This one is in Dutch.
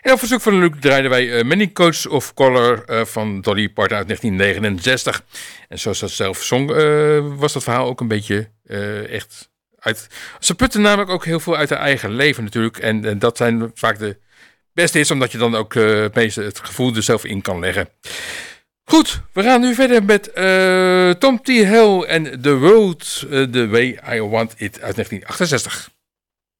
En op verzoek van Luc draaiden wij Many Coats of Color van Dolly Parton uit 1969. En zoals dat zelf zong, was dat verhaal ook een beetje echt uit... Ze putten namelijk ook heel veel uit haar eigen leven natuurlijk. En dat zijn vaak de beste hits, omdat je dan ook het meeste het gevoel er zelf in kan leggen. Goed, we gaan nu verder met Tom T. Hill en The Road, The Way I Want It uit 1968.